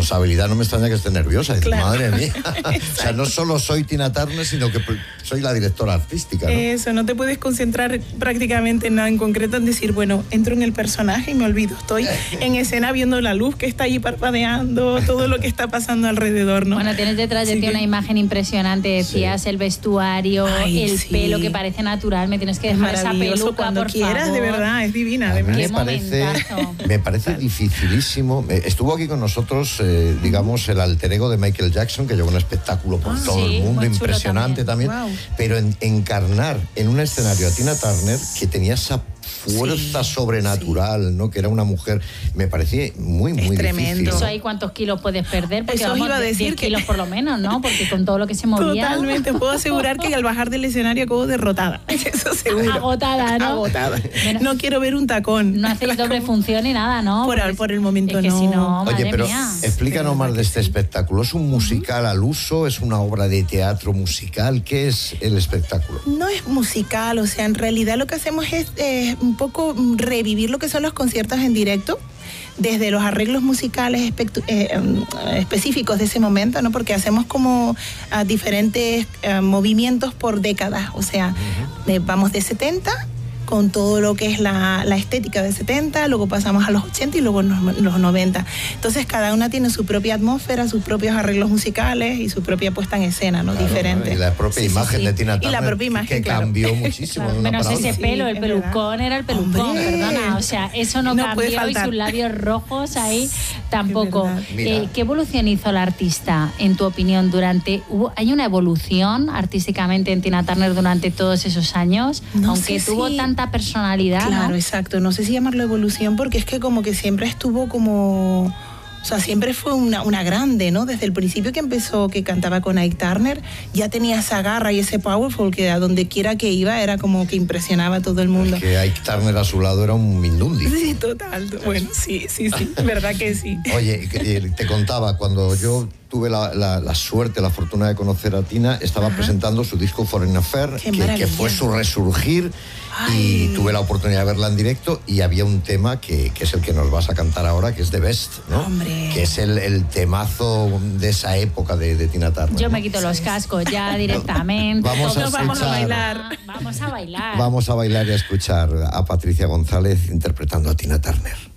responsabilidad no me extraña que esté nerviosa. Dice, Claro. madre mía. O sea, no solo soy Tina Turner, sino que soy la directora artística, ¿no? Eso, no te puedes concentrar prácticamente en nada en concreto en decir, bueno, entro en el personaje y me olvido. Estoy en escena viendo la luz que está allí parpadeando, todo lo que está pasando alrededor, ¿no? Bueno, tienes detrás de ti una imagen impresionante, decías, el vestuario, el pelo que parece natural, me tienes que dejar esa peluca, cuando por quieras, favor. de verdad, es divina. A mí Además. me parece dificilísimo. Estuvo aquí con nosotros, digamos, el alter ego de Michael Jackson, que llevó un espectáculo por todo el mundo, impresionante también. Wow. Pero encarnar en un escenario a Tina Turner, que tenía esa fuerza sobrenatural, ¿no? Que era una mujer, me parecía muy difícil, ¿no? Eso ahí cuántos kilos puedes perder, porque Eso vamos, iba a decir 10 kilos por lo menos, ¿no? Porque con todo lo que se movía. Totalmente, puedo asegurar que al bajar del escenario acabo derrotada. Eso seguro. Agotada, ¿no? Agotada. No quiero ver un tacón. No hacéis doble función ni nada, ¿no? Por el momento es que no. si no, Oye, madre pero mía. explícanos más de este espectáculo. ¿Es un musical al uso? ¿Es una obra de teatro musical? ¿Qué es el espectáculo? No es musical, o sea, en realidad lo que hacemos es un poco revivir lo que son los conciertos en directo, desde los arreglos musicales específicos de ese momento, ¿no? Porque hacemos como diferentes movimientos por décadas, o sea, vamos de 70 con todo lo que es la estética de 70, luego pasamos a los 80 y luego los 90. Entonces cada una tiene su propia atmósfera, sus propios arreglos musicales y su propia puesta en escena, ¿no? Claro, diferente. Y la propia imagen de Tina Turner, y la propia imagen, que cambió muchísimo. Claro, de una menos para ese otra. pelo, el pelucón era el pelucón, perdona, o sea, eso no puede cambió y faltar. sus labios rojos ahí tampoco. Mira. ¿Qué evolución hizo la artista, en tu opinión, ¿hay una evolución artísticamente en Tina Turner durante todos esos años? No aunque sé tuvo si- tanta personalidad, Claro, ¿no? exacto. No sé si llamarlo evolución porque es que como que siempre estuvo como... O sea, siempre fue una grande, ¿no? Desde el principio que empezó, que cantaba con Ike Turner, ya tenía esa garra y ese powerful que a donde quiera que iba era como que impresionaba a todo el mundo. Que Ike Turner a su lado era un mindundi. Sí, total. Bueno, sí, verdad que sí. Oye, te contaba, cuando yo tuve la suerte, la fortuna de conocer a Tina, estaba presentando su disco Foreign Affair, que fue su resurgir. Y tuve la oportunidad de verla en directo y había un tema que es el que nos vas a cantar ahora, que es The Best, ¿no? Hombre. Que es el temazo de esa época de Tina Turner. Yo ¿no? me quito los cascos ya directamente. Vamos a Todos escuchar. Vamos a bailar. Vamos a bailar. Vamos a bailar y a escuchar a Patricia González interpretando a Tina Turner.